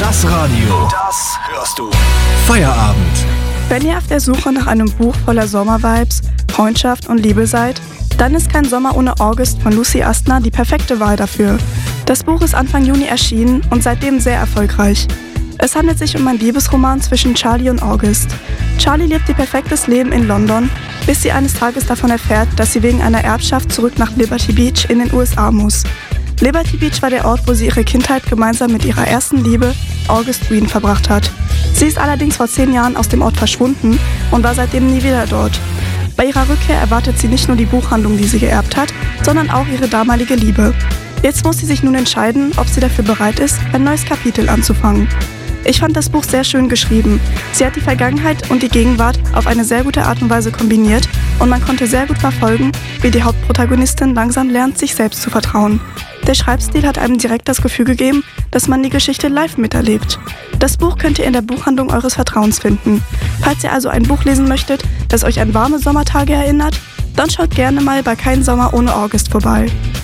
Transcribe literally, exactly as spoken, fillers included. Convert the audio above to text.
Das Radio. Das hörst du. Feierabend. Wenn ihr auf der Suche nach einem Buch voller Sommervibes, Freundschaft und Liebe seid, dann ist Kein Sommer ohne August von Lucy Astner die perfekte Wahl dafür. Das Buch ist Anfang Juni erschienen und seitdem sehr erfolgreich. Es handelt sich um einen Liebesroman zwischen Charlie und August. Charlie lebt ihr perfektes Leben in London, bis sie eines Tages davon erfährt, dass sie wegen einer Erbschaft zurück nach Liberty Beach in den U S A muss. Liberty Beach war der Ort, wo sie ihre Kindheit gemeinsam mit ihrer ersten Liebe, August Green, verbracht hat. Sie ist allerdings vor zehn Jahren aus dem Ort verschwunden und war seitdem nie wieder dort. Bei ihrer Rückkehr erwartet sie nicht nur die Buchhandlung, die sie geerbt hat, sondern auch ihre damalige Liebe. Jetzt muss sie sich nun entscheiden, ob sie dafür bereit ist, ein neues Kapitel anzufangen. Ich fand das Buch sehr schön geschrieben. Sie hat die Vergangenheit und die Gegenwart auf eine sehr gute Art und Weise kombiniert und man konnte sehr gut verfolgen, wie die Hauptprotagonistin langsam lernt, sich selbst zu vertrauen. Der Schreibstil hat einem direkt das Gefühl gegeben, dass man die Geschichte live miterlebt. Das Buch könnt ihr in der Buchhandlung eures Vertrauens finden. Falls ihr also ein Buch lesen möchtet, das euch an warme Sommertage erinnert, dann schaut gerne mal bei Kein Sommer ohne August vorbei.